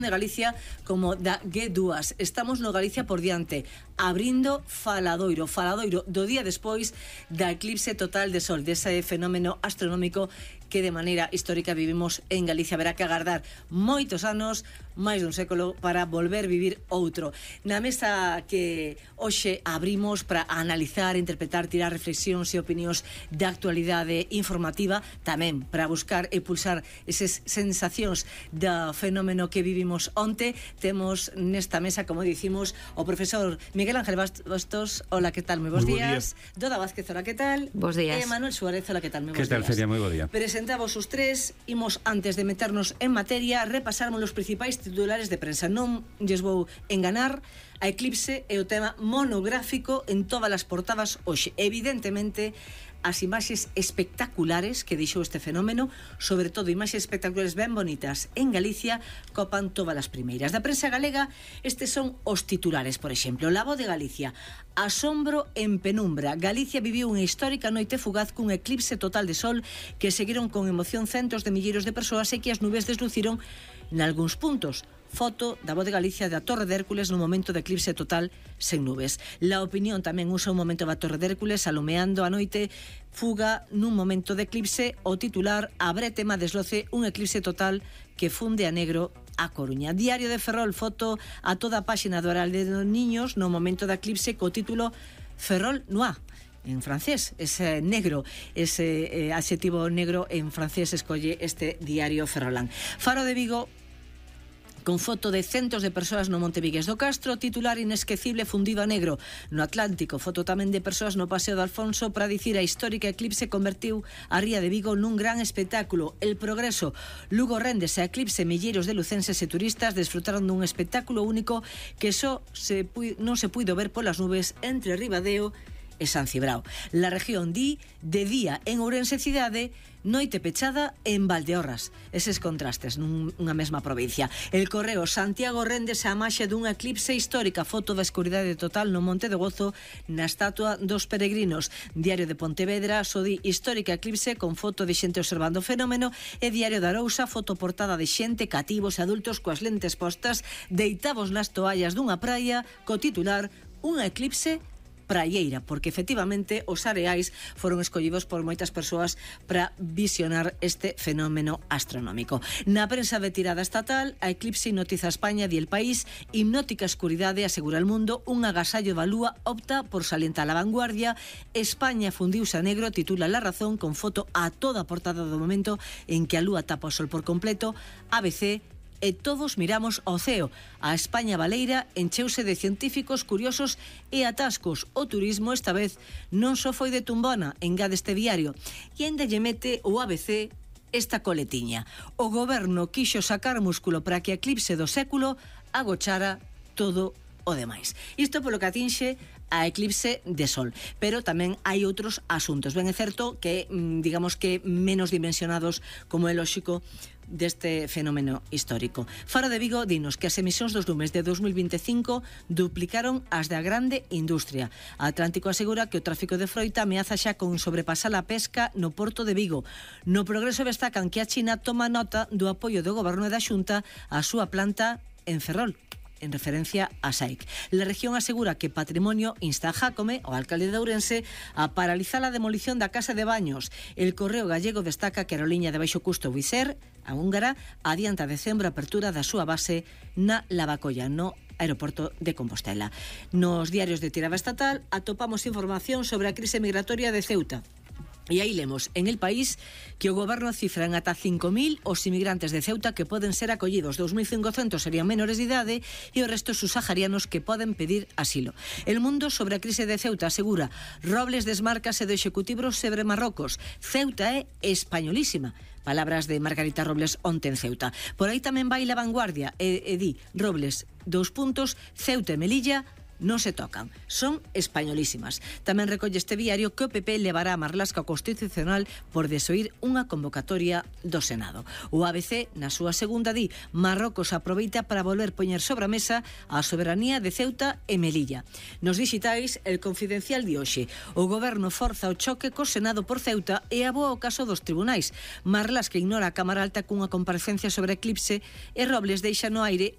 de Galicia como da G2. Estamos no Galicia por diante, abrindo faladoiro do día despois da eclipse total de sol, dese fenómeno astronómico que de maneira histórica vivimos en Galicia. Haberá que agardar moitos anos, máis dun século, para volver vivir outro. Na mesa que hoxe abrimos para analizar, interpretar, tirar reflexións e opinións da actualidade informativa, tamén para buscar e pulsar esas sensacións do fenómeno que vivimos onte, temos nesta mesa, como dicimos, o profesor Miguel Ángel Bastos. Hola, que tal? Moi bons días. Doda Vázquez, hola, que tal? Bos días. E Manuel Suárez, hola, que tal? Moi bons días. Que tal, Feria? Moi bo día. Presentamos os tres, imos, antes de meternos en materia, repasarmos os principais titulares de prensa. Non lles vou enganar, a eclipse é o tema monográfico en todas as portadas hoxe. Evidentemente, as imaxes espectaculares que deixou este fenómeno, sobre todo imaxes espectaculares ben bonitas en Galicia, copan todas as primeiras. Da prensa galega, estes son os titulares, por exemplo. La Voz de Galicia: asombro en penumbra. Galicia viviu unha histórica noite fugaz cun eclipse total de sol que seguiron con emoción centos de milleiros de persoas e que as nubes desluciron nalgúns puntos. Foto da Voz de Galicia da Torre de Hércules no momento de eclipse total sen nubes. La Opinión tamén usa un momento da Torre de Hércules alumeando a noite, fuga nun momento de eclipse. O titular: a bretema desloce un eclipse total que funde a negro a Coruña. Diario de Ferrol, foto a toda a páxina do Oral de dos Niños no momento da eclipse co título Ferrol Noir, en francés, ese negro, ese adxetivo negro en francés escolle este diario ferrolán. Faro de Vigo, con foto de centos de persoas no Monte Vigués do Castro, titular: inesquecible fundido a negro no Atlántico. Foto tamén de persoas no Paseo de Alfonso para dicir a histórica eclipse convertiu a Ría de Vigo nun gran espectáculo. El Progreso: Lugo réndese a eclipse, milleiros de lucenses e turistas desfrutaron dun espectáculo único que non se puido ver polas nubes entre Ribadeo e San Cibrao. La Región di: de día en Ourense cidade, noite pechada en Valdeorras. Eses contrastes nunha mesma provincia. El Correo: Santiago réndese á maxia dunha eclipse histórica. Foto da escuridade total no Monte de Gozo na estatua dos peregrinos. Diario de Pontevedra: Sodi histórica eclipse con foto de xente observando o fenómeno. E Diario de Arousa: foto portada de xente, cativos e adultos coas lentes postas, deitados nas toallas dunha praia, co titular: unha eclipse praieira, porque efectivamente os areais foron escollidos por moitas persoas para visionar este fenómeno astronómico. Na prensa de tirada estatal, a eclipse hipnotiza a España, di El País: hipnótica escuridade, asegura El Mundo, un agasallo da Lúa opta por salientar a vanguardia. España fundiuse a negro, titula La Razón, con foto a toda a portada do momento en que a Lúa tapa o sol por completo. ABC: e todos miramos ao ceo. A España baleira encheuse de científicos, curiosos e atascos. O turismo esta vez non só foi de tumbona, engade este diario. E ainda lle mete o ABC esta coletiña: o goberno quixo sacar músculo para que a eclipse do século agochara todo o demais. Isto polo que atinxe a eclipse de sol, pero tamén hai outros asuntos. Ben é certo que, digamos que menos dimensionados, como é lóxico, deste fenómeno histórico. Faro de Vigo dinos que as emisións dos lumes de 2025 duplicaron as da grande industria. A Atlántico asegura que o tráfico de froita ameaza xa con sobrepasar a pesca no porto de Vigo. No Progreso destacan que a China toma nota do apoio do goberno e da Xunta á súa planta en Ferrol, en referencia a SAIC. La Región asegura que Patrimonio insta a Jácome, o alcalde de Ourense, a paralizar a demolición da casa de baños. El Correo Gallego destaca que a aeroliña de baixo custo Wizz Air, a húngara, adianta decembro a apertura da súa base na Lavacolla, no aeroporto de Compostela. Nos diarios de tirada estatal atopamos información sobre a crise migratoria de Ceuta. E aí lemos en El País que o goberno cifra en ata 5.000 os inmigrantes de Ceuta que poden ser acollidos. 2.500 serían menores de idade e o resto subsaharianos que poden pedir asilo. El Mundo sobre a crise de Ceuta asegura: Robles desmárcase do executivo sobre Marrocos. Ceuta é españolísima. Palabras de Margarita Robles onte en Ceuta. Por aí tamén vai La Vanguardia e di Robles: Ceuta e Melilla non se tocan, son españolísimas. Tamén recolle este diario que o PP levará a Marlasca ao Constitucional por desoír unha convocatoria do Senado. O ABC, na súa segunda, di: Marrocos aproveita para volver poñer sobre a mesa a soberanía de Ceuta e Melilla. Nos dixitais, El Confidencial di hoxe: o goberno forza o choque co Senado por Ceuta e aboa o caso dos tribunais. Marlasca ignora a Cámara Alta cunha comparecencia sobre eclipse e Robles deixa no aire